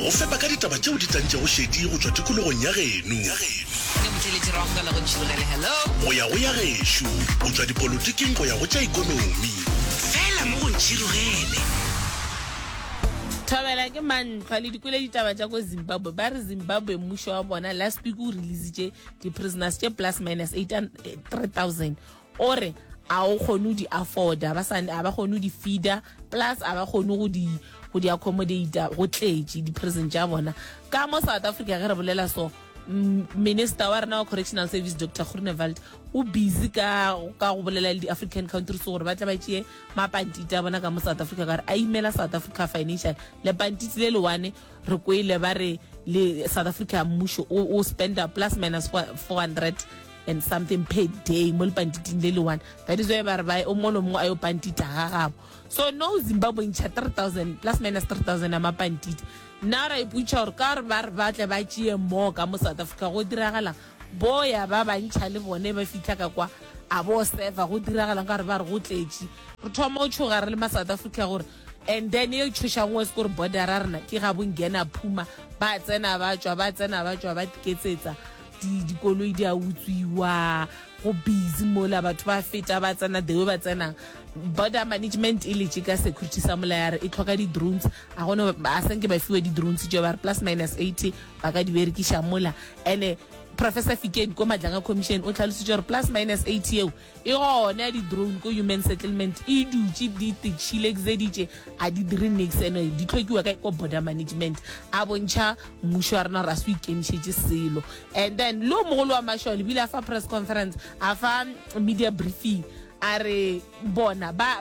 go fepa ka ditaba tšeo di tlang tšego šedi go tšwa tikologong ya geno go ya go ya gešo go tšwa dipolotiking go ya go tša ikonomi fela mo go ntšhirogele Thobela ke mantlha le dikole ditaba tša go Zimbabwe ba re Zimbabwe mmušo wa bona last week o releasitše di-prisoners tše plus minus 3,000 ore a o kgone di afforda ba kgone di feeder plus a ba kgone go di accommodate go tletše di-prison tša bona ka mo South Africa ge re bolela so minister wa rena wa correctional service Dr. Groenewald o busy ka go bolela le di-African countries gore ba tla ba tšee mapantiti a bona ka mo South Africa ka re a imela South Africa financial le pantiti le lewane re kwele ba re le South Africa mmušo o spenda plus minus 400 and something per day mo le pantiting le lewane that is why ba re ba o molo mo ayo pantita ga gabo so no Zimbabwe ntsha 3,000 plus minus 3,000 a mapantiti na ra iputša gore ka re ba re batle ba tšee mo ka mo South Africa go diragala boya ba bantšha le bone ba fitlha ka kwa a bo seva go diragalang ka re ba re go tletše re thoma o tšhoga re le ma South Africa gore and then e tšhošangwe se gore border ra rena ke ga bongena phuma ba tsena ba tšwa ba tiketsetsa dikoloi di a utswiwa go busy mola batho ba feta ba tsena dewe ba tsena border management e letse ka security sa mola ya re e tlhoka di-drones a gone a senke ba fiwe di-drones tšeo ba re plus minus 80 ba ka di berekiša mola and Professor Fikeni ko Madlanga Commission o tlhalositse gore plus minus 80 eo e gone di-drone ko human settlement e dutše di tšhile exeditše a di dire nix ene di tlhokiwa ka ko border management a bontšha mmušo wa rena gore a se o ikemišetše selo and then lo mogolo wa mašole bile a fa press conference a fa media briefing a re bona ba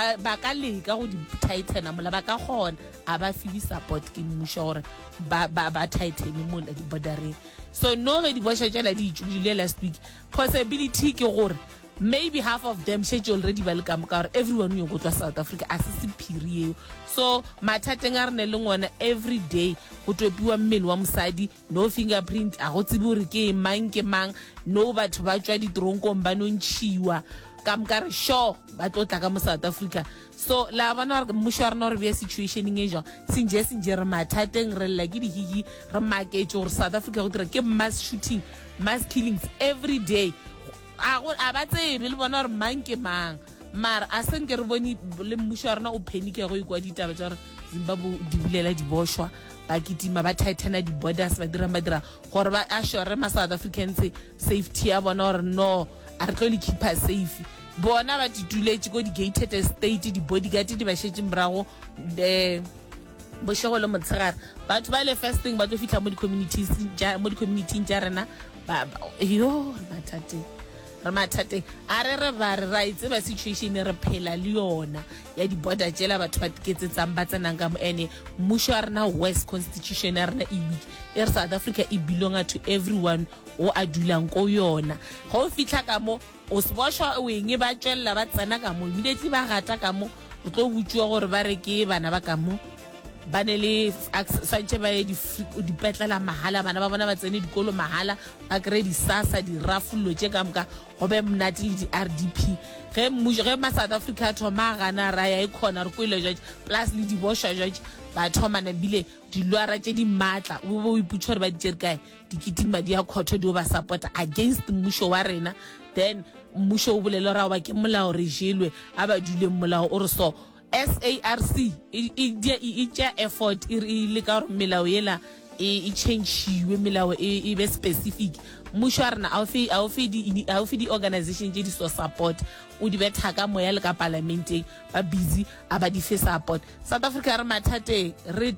ka leka go di-tightena mola ba ka kgona a ba fili support ke mmušo gore ba tightene mola di-bordereng so no ge di boša tšela di itšudile last week possibility ke gore maybe half of them shetse already ba le ka moka gore everyone yo go tswa South Africa a se sephiri eo so mathateng a re ne le ngwana every day go topiwa mmele wa mosadi no fingerprint a go tsebe gore ke mang no batho ba tswa ditoronkong ba no ntšhiwa ka moka re sure ba tlo tla ka mo South Africa so la bona re mmušo wa rena gore bea situationeng e jang senje re mathateng re lla ke dihiki re maketse gore South Africa go dira ke mass shooting mass killings every day a ba tsebe le bona gore mang ke mang mara a senke re bone le mmušo wa rena o panic go ikwa ditaba tša gore Zimbabwe di bulela di bošwa ba kitima ba tightena di-borders ba dira gore ba assure ma South Africans safety ya bona gore no a re tlo le keeper safe bona ba dituletse ko di-gated estate di-bodyguard di ba šetse morago bošego le motshegare batho ba le first thing ba tlo fitlha mo di-communityng tša rena yo re mathateng a re ba re ra etse ba situation re phela le yona ya di-border tšela batho ba tiketsetsang ba tsenang ka mo ene mmušo wa rena west constitution ya rena e weak e re South Africa e belonga to everyone o a dulang ko yona go fitlha ka mo o se bošwa o eng ba tšwelela ba tsena ka mo immediately ba gata ka mo o tlo butšiwa gore ba re ke bana ba ka mo ba ne le swantšhe ba ye dipetlela mahala bana ba bona ba tsene dikolo mahala ba kry di-sasa dirafollo tše ka moka go be mnate le di-RDP ge ma South Africa a thoma a gana raya e kgona re kwele judge plus le dibošwa judge ba thomana bile dilwara tše di maatla o bo iputša gore ba ditšere kae dikitima di ya khotho di o ba supporta against mmušo wa rena then mmušo o bolele gore ba ke molao re jelwe a ba duleng molao o re so SARC e tša effort e le ka gore melao yela e change-iwe melao e be specific mmušo wa rena a o fe di-organization tše di so support o di betha ka moya le ka parlamenteng ba busy a ba di fe support South Africa re mathateng re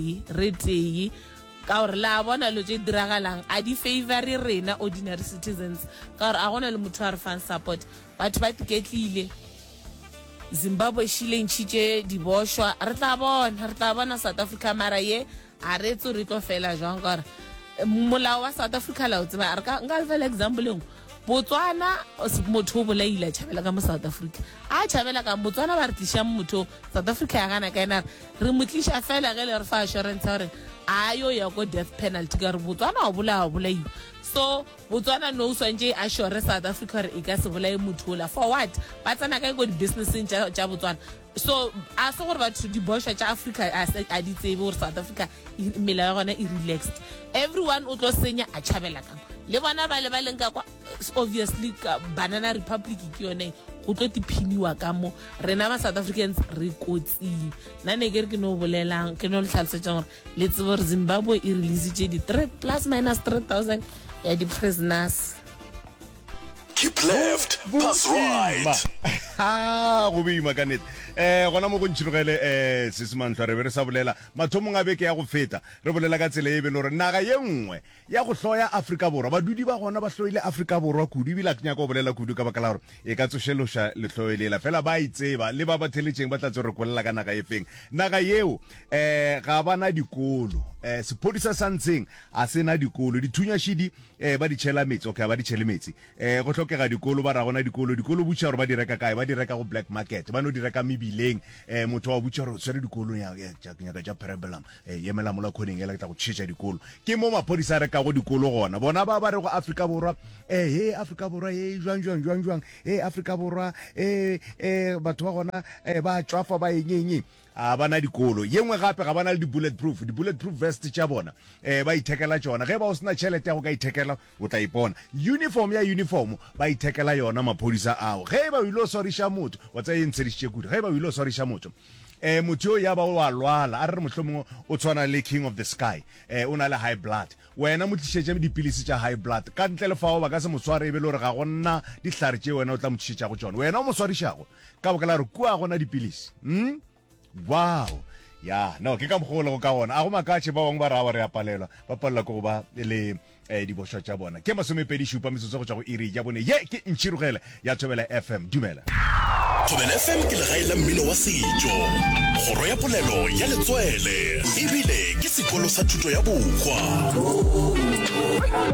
tee ka gore la bona lo tše diragalang a di favore rena ordinary citizens ka gore a gona le motho a re fang support batho ba tiketlile Zimbabwe shile ntšhitše di bošwa re tla bona South Africa mara ye a re tso re tlo fela jwang ka gore molao wa South Africa la o tseba re ka nka fela example engwe Botswana motho o bolaile tšhabela ka mo South Africa a tšhabela ka Botswana ba re tliša motho South Africa ya gana ka ena re mo tliša fela ge le re fa assurance ya gore ayo ya ko death penalty ka re Botswana wa bolaiwa so Botswana no swantše assure South Africa gore e ka se bolae motho ola for what ba tsena ka go di-businesseng tša Botswana so a se gore batho dibošwa tša africa a di tsebe gore south africa mela ya gona e relaxed, everyone o tlo senya a tšhabela ka le bona ba le ba leng ka kwa obviously Banana Republic ke yone go tlo tiphiniwa ka mo rena ba South Africans re kotsing nna ne ke re ke no bolelang ke no le tlhalosetsa gore le tsebe gore Zimbabwe e release di ±3,000 ya di-prisoners. Keep left, pass right. Go boima ka nnete gona mo go ntšhirogele sesemantlo re be re sa bolela mathomong a beke ya go feta re bolela ka tsela e be le gore naga ye nngwe ya go hloya Afrika Borwa badudi ba gona ba hloile Afrika Borwa kudu ebile ke nyaka go bolela kudu ka baka la gore e ka tsošeloša lehloelela fela ba itseba le ba ba theletšeng ba tla tse re kolela ka naga e feng naga yeo ga bana dikolo sepodisa sa ntseng a sena dikolo dithunyashidi ba di tšhela metsi okay ba di tšhele metsi go tlhokega dikolo ba ra gona dikolo butša gore ba di reka kae ba di reka go black market ba no di reka mebileng motho wa butša gore o tshwere dikolo nyaka tša parabolam emela mola kgoneng ela ke tla go tšhetša dikolo ke mo maphodisa a rekago dikolo gona bona ba re go Afrika Borwa he Afrika Borwa jwang Afrika Borwa batho ba gona ba tšwafa ba eng a bana dikolo yengwe gape ga bana le di-bulletproof vest tša bona ba ithekela tšona ge ba o sena tšhelete ya go ka ithekela o tla ipona uniform ba ithekela yona maphodisa ao ge ba ile o swariša motho wa tsa e ntshedišitše kudu ge ba ile o swariša motho motho yo ya ba wa lwala a re mohlomongwe o tshwana le king of the sky o na le high blood wena mo tlišetše dipilisi tša high blood ka ntle le fao ba ka se mo sware e be le gore ga go nna dihlare tše wena o tla mo tlišetša go tšona wena o mo swarišago ka boka la gore kua gona dipilisi wow ya no ke ka mogolo go ka gona a go makatše ba bangwe ba ra ba re a palelwa ba palela ko go ba le dibošwa tša bona ke 27 metsotso go tšwa go iri ja bone ye ke ntšhirogele ya Thobela FM dumela Thobela FM ke legae la mmino wa setšo kgoro ya polelo ya letswele ebile ke sekolo sa thuto ya bokgwa